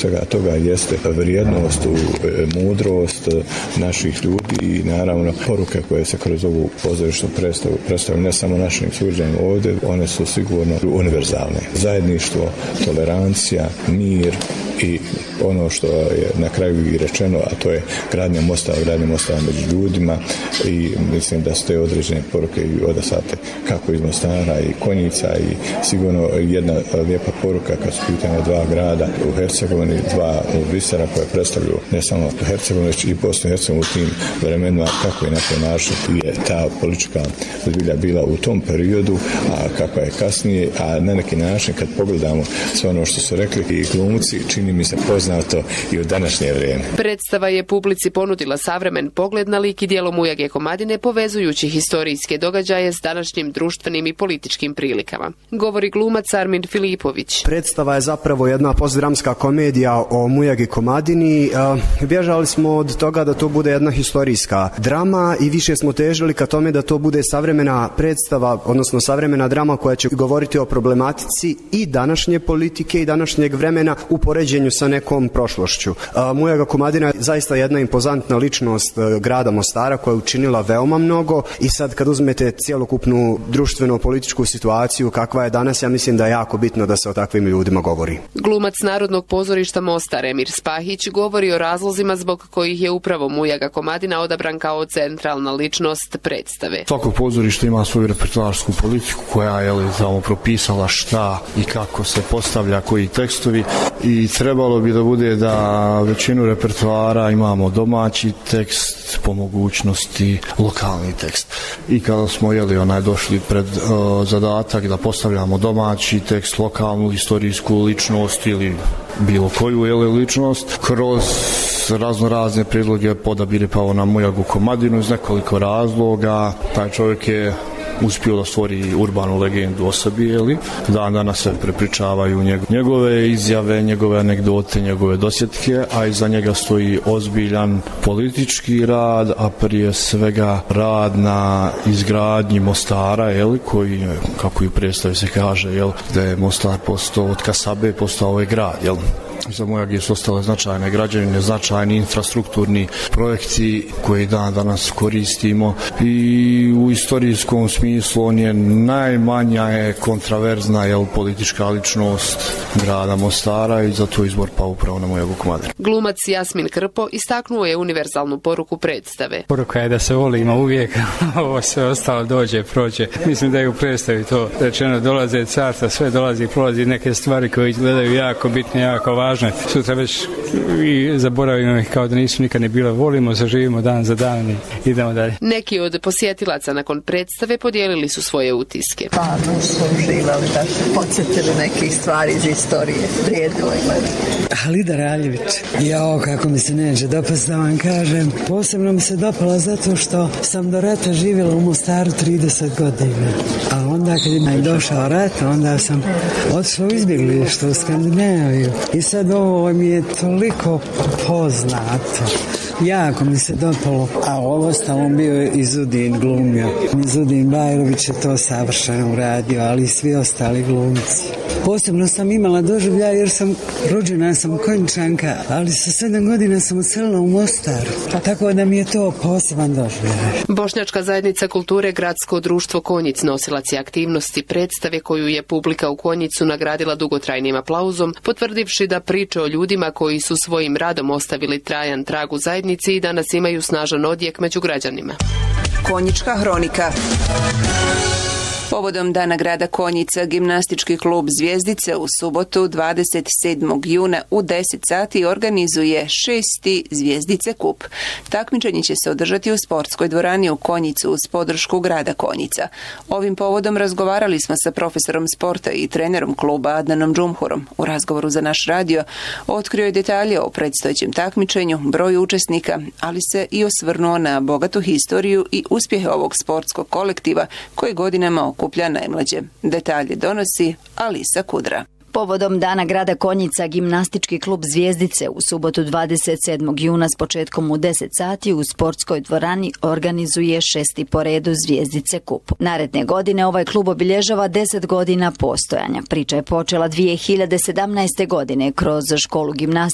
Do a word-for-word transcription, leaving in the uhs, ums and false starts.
svega toga jeste vrijednost, mudrost naših ljudi i naravno poruke koje se kroz ovu pozorišnu predstavu predstavljaju ne samo našim suđenjima ovdje, one su sigurno univerzalne. Zajedništvo, tolerancija, mir i ono što je na kraju i rečeno, a to je gradnja mosta, gradnja mosta među ljudima i mislim da su te određene poruke i odaslate kako iz Mostara i Konjica i sigurno jedna lijepa poruka kad su pitanje dva grada u Hercegovini, dva bisera koje predstavljaju ne samo Hercegovinu, već i Bosnu i Hercegovinu u tim vremenima, kako i na koji način je ta politička zbilja bila u tom periodu, a kako je kasnije, a na neki način kad pogledamo sve ono što su rekli i glumci, čini mi se poznato i u današnje vrijeme. Predstava je publici ponudila savremen pogled na lik i djelo Mujage Komadine, povezujući historijske događaje s današnjim društvenim i političkim prilikama. Govori glumac Armin Filipović. Predstava je zapravo jedna postdramska komedija o Mujagi Komadini. Bježali smo od toga da to bude jedna historijska drama i više smo težili ka tome da to bude savremena predstava, odnosno savremena drama koja će govoriti o problematici i današnje politike i današnjeg vremena u poređenju sa nekom prošlošću. Mujaga Komadina je zaista jedna impozantna ličnost grada Mostara koja je učinila veoma mnogo i sad kad uzmete cjelokupnu društveno-političku situaciju kakva je danas, ja mislim da je jako bitno da se o takvim ljudima govori. Glumac Narodnog pozorišta Mostar Emir Spahić govori o razlozima zbog kojih je upravo Mujaga Komadina odabran kao centralna ličnost predstave. Svako pozorište ima svoju repertoarsku politiku koja je li tamo propisala šta i kako se postavlja koji tekstovi i trebalo bi da bude da većinu repertoara imamo domaći tekst, po mogućnosti lokalni tekst. I kada smo jeli onaj došli pred uh, zadatak da postavljamo domaći tekst, lokalnu historijsku ličnost ili bilo koju jeli ličnost, kroz razno razne prijedloge podabire pao na Mujagu Komadinu iz nekoliko razloga. Taj čovjek je uspio da stvori urbanu legendu o sebi, jeli? Dan danas se prepričavaju njegove izjave, njegove anegdote, njegove dosjetke, a iza njega stoji ozbiljan politički rad, a prije svega rad na izgradnji Mostara, jeli? Koji, kako i u predstavi se kaže, jeli? Da je Mostar postao, od kasabe postao ovaj grad, jeli? Za Mujage su ostale značajne građevine, značajni infrastrukturni projekti koji dan danas koristimo i u istorijskom smislu on je najmanja je kontraverzna jel, politička ličnost grada Mostara i zato izbor pa upravo na Mujagu Komadinu. Glumac Jasmin Krpo istaknuo je univerzalnu poruku predstave. Poruka je da se volimo uvijek, ovo sve ostalo dođe, prođe. Mislim da je u predstavi to rečeno, dolaze carstva, sve dolazi, prolazi neke stvari koje izgledaju jako bitne, jako važne. Sutra već i zaboravimo ih kao da nisu nikad ne bilo. Volimo, zaživimo dan za dan i idemo dalje. Neki od posjetilaca nakon predstave podijelili su svoje utiske. Stvarno su uživali da se podsjetili nekih stvari iz istorije. Vrijedilo je gledati. Halida Raljević. Jao, kako mi se neće dopast da vam kažem. Posebno mi se dopala zato što sam do rata živjela u Mostaru trideset godina. A onda kad je došao rat, onda sam otišla u izbjeglištvo u Skandinaviju. I sad ovo mi je toliko poznato. Jako mi se dopalo, a ovo ostalo bio je Izudin glumio. Izudin Bajrović je to savršeno uradio, ali i svi ostali glumci. Posebno sam imala doživljaj jer sam rođena sam Konjičanka, ali sa sedam godina sam odselila u Mostar, tako da mi je to poseban doživljaj. Bošnjačka zajednica kulture Gradsko društvo Konjic nosilac je aktivnosti predstave koju je publika u Konjicu nagradila dugotrajnim aplauzom, potvrdivši da priče o ljudima koji su svojim radom ostavili trajan trag u zajednici i danas imaju snažan odjek među građanima. Konjička hronika. Povodom Dana grada Konjica, gimnastički klub Zvijezdice u subotu dvadeset sedmog juna u deset sati organizuje šesti Zvijezdice kup. Takmičenje će se održati u sportskoj dvorani u Konjicu uz podršku grada Konjica. Ovim povodom razgovarali smo sa profesorom sporta i trenerom kluba Adnanom Džumhurom. U razgovoru za naš radio otkrio je detalje o predstojećem takmičenju, broju učesnika, ali se i osvrnuo na bogatu historiju i uspjehe ovog sportskog kolektiva koji godinama okuplja najmlađe. Detalje donosi Alisa Kudra. Povodom Dana grada Konjica, gimnastički klub Zvijezdice u subotu dvadeset sedmog juna s početkom u deset sati u sportskoj dvorani organizuje šesti po redu Zvijezdice kup. Naredne godine ovaj klub obilježava deset godina postojanja. Priča je počela dvije hiljade sedamnaeste. godine kroz školu gimnastike